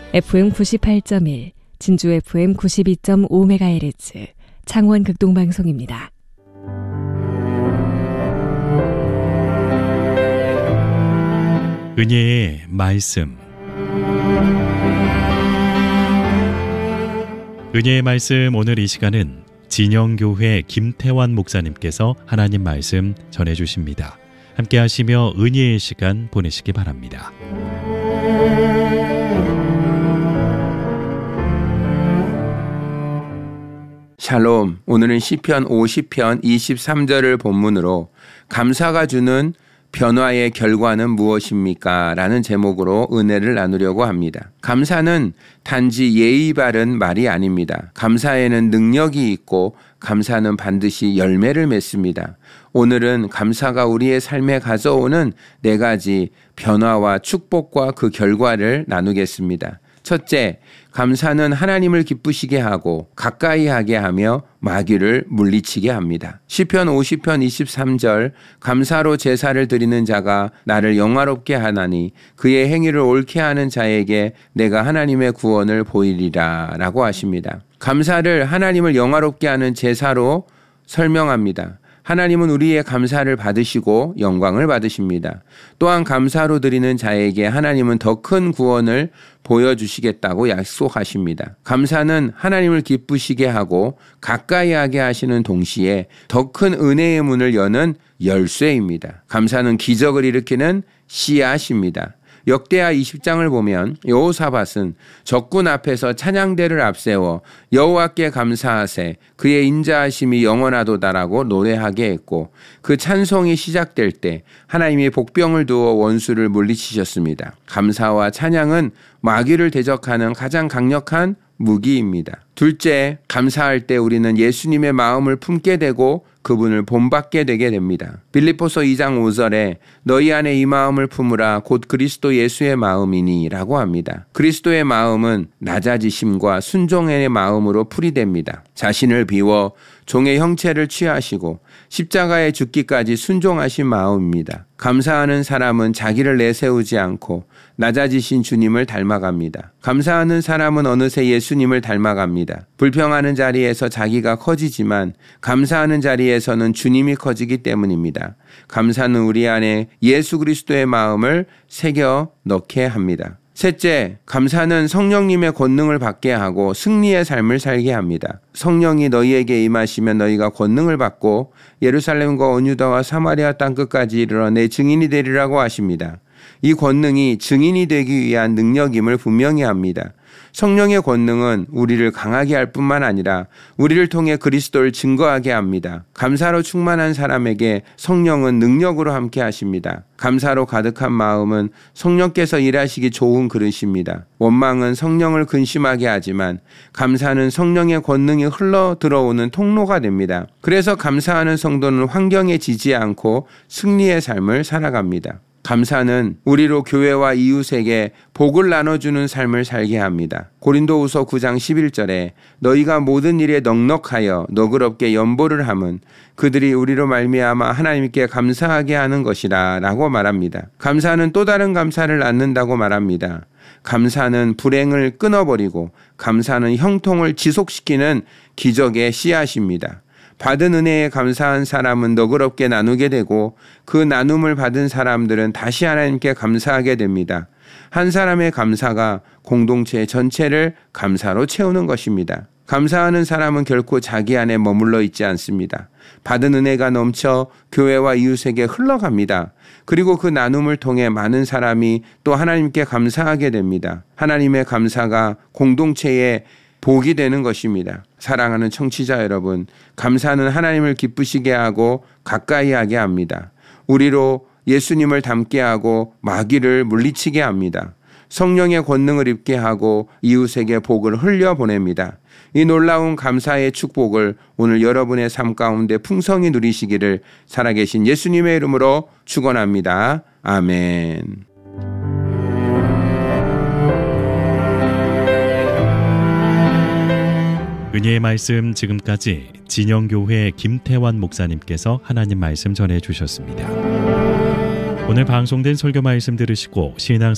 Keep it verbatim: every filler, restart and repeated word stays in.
에프엠 구십팔 점 일, 진주 에프엠 구십이 점 오 메가헤르츠, 창원 극동방송입니다. 은혜의 말씀. 은혜의 말씀, 오늘 이 시간은 진영교회 김태환 목사님께서 하나님 말씀 전해주십니다. 함께 하시며 은혜의 시간 보내시기 바랍니다. 샬롬. 오늘은 시편 오십 편 이십삼 절을 본문으로 감사가 주는 변화의 결과는 무엇입니까? 라는 제목으로 은혜를 나누려고 합니다. 감사는 단지 예의 바른 말이 아닙니다. 감사에는 능력이 있고 감사는 반드시 열매를 맺습니다. 오늘은 감사가 우리의 삶에 가져오는 네 가지 변화와 축복과 그 결과를 나누겠습니다. 첫째, 감사는 하나님을 기쁘시게 하고 가까이 하게 하며 마귀를 물리치게 합니다. 시편 오십 편 이십삼 절, 감사로 제사를 드리는 자가 나를 영화롭게 하나니 그의 행위를 옳게 하는 자에게 내가 하나님의 구원을 보이리라 라고 하십니다. 감사를 하나님을 영화롭게 하는 제사로 설명합니다. 하나님은 우리의 감사를 받으시고 영광을 받으십니다. 또한 감사로 드리는 자에게 하나님은 더 큰 구원을 보여주시겠다고 약속하십니다. 감사는 하나님을 기쁘시게 하고 가까이 하게 하시는 동시에 더 큰 은혜의 문을 여는 열쇠입니다. 감사는 기적을 일으키는 씨앗입니다. 역대하 이십 장을 보면 여호사밧은 적군 앞에서 찬양대를 앞세워 여호와께 감사하세 그의 인자하심이 영원하도다라고 노래하게 했고, 그 찬송이 시작될 때 하나님이 복병을 두어 원수를 물리치셨습니다. 감사와 찬양은 마귀를 대적하는 가장 강력한 무기입니다. 둘째, 감사할 때 우리는 예수님의 마음을 품게 되고 그분을 본받게 되게 됩니다. 빌립보서 이 장 오 절에 너희 안에 이 마음을 품으라 곧 그리스도 예수의 마음이니 라고 합니다. 그리스도의 마음은 낮아지심과 순종의 마음으로 풀이됩니다. 자신을 비워 종의 형체를 취하시고 십자가에 죽기까지 순종하신 마음입니다. 감사하는 사람은 자기를 내세우지 않고 낮아지신 주님을 닮아갑니다. 감사하는 사람은 어느새 예수님을 닮아갑니다. 불평하는 자리에서 자기가 커지지만 감사하는 자리에서는 주님이 커지기 때문입니다. 감사는 우리 안에 예수 그리스도의 마음을 새겨 넣게 합니다. 셋째, 감사는 성령님의 권능을 받게 하고 승리의 삶을 살게 합니다. 성령이 너희에게 임하시면 너희가 권능을 받고 예루살렘과 온 유다와 사마리아 땅끝까지 이르러 내 증인이 되리라고 하십니다. 이 권능이 증인이 되기 위한 능력임을 분명히 합니다. 성령의 권능은 우리를 강하게 할 뿐만 아니라 우리를 통해 그리스도를 증거하게 합니다. 감사로 충만한 사람에게 성령은 능력으로 함께 하십니다. 감사로 가득한 마음은 성령께서 일하시기 좋은 그릇입니다. 원망은 성령을 근심하게 하지만 감사는 성령의 권능이 흘러 들어오는 통로가 됩니다. 그래서 감사하는 성도는 환경에 지지 않고 승리의 삶을 살아갑니다. 감사는 우리로 교회와 이웃에게 복을 나눠주는 삶을 살게 합니다. 고린도후서 구 장 십일 절에 너희가 모든 일에 넉넉하여 너그럽게 연보를 함은 그들이 우리로 말미암아 하나님께 감사하게 하는 것이라 라고 말합니다. 감사는 또 다른 감사를 낳는다고 말합니다. 감사는 불행을 끊어버리고 감사는 형통을 지속시키는 기적의 씨앗입니다. 받은 은혜에 감사한 사람은 너그럽게 나누게 되고 그 나눔을 받은 사람들은 다시 하나님께 감사하게 됩니다. 한 사람의 감사가 공동체 전체를 감사로 채우는 것입니다. 감사하는 사람은 결코 자기 안에 머물러 있지 않습니다. 받은 은혜가 넘쳐 교회와 이웃에게 흘러갑니다. 그리고 그 나눔을 통해 많은 사람이 또 하나님께 감사하게 됩니다. 하나님의 감사가 공동체에 복이 되는 것입니다. 사랑하는 청취자 여러분, 감사는 하나님을 기쁘시게 하고 가까이 하게 합니다. 우리로 예수님을 닮게 하고 마귀를 물리치게 합니다. 성령의 권능을 입게 하고 이웃에게 복을 흘려보냅니다. 이 놀라운 감사의 축복을 오늘 여러분의 삶 가운데 풍성히 누리시기를 살아계신 예수님의 이름으로 축원합니다. 아멘. 은혜의 말씀, 지금까지 진영교회 김태환 목사님께서 하나님 말씀 전해주셨습니다. 오늘 방송된 설교 말씀 들으시고 신앙